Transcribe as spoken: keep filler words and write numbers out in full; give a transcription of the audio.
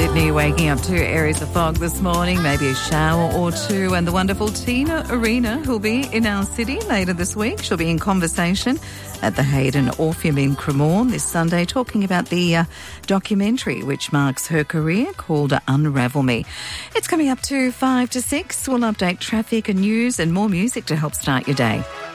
Sydney, waking up to areas of fog this morning, maybe a shower or two. And the wonderful Tina Arena, who'll be in our city later this week. She'll be in conversation at the Hayden Orpheum in Cremorne this Sunday, talking about the uh, documentary which marks her career called Unravel Me. It's coming up to five to six. We'll update traffic and news and more music to help start your day.